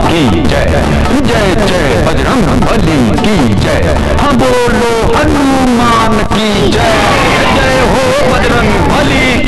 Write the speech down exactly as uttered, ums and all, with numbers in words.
की जय, जय जय बजरंग बली की जय, हाँ बोलो हनुमान की जय, जय हो बजरंग बली।